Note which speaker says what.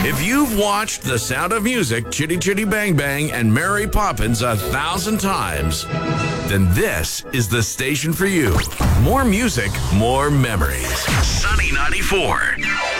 Speaker 1: If you've watched The Sound of Music, Chitty Chitty Bang Bang, and Mary Poppins 1,000 times, then this is the station for you. More music, more memories. Sunny 94.